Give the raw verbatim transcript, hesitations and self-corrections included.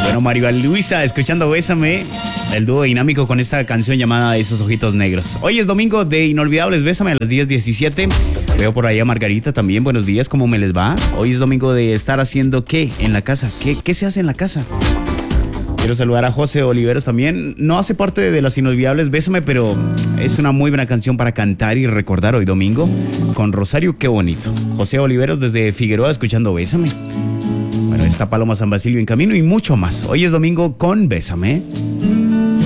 Bueno, María Luisa, escuchando Bésame, el dúo dinámico con esta canción llamada Esos Ojitos Negros. Hoy es domingo de Inolvidables, Bésame a las diez diecisiete. Veo por ahí a Margarita también, buenos días, ¿cómo me les va? Hoy es domingo de estar haciendo ¿qué en la casa? ¿Qué, qué se hace en la casa? Quiero saludar a José Oliveros también. No hace parte de las Inolvidables, Bésame, pero es una muy buena canción para cantar y recordar hoy domingo con Rosario, qué bonito. José Oliveros desde Figueroa escuchando Bésame. Bueno, está Paloma San Basilio en camino y mucho más. Hoy es domingo con Bésame.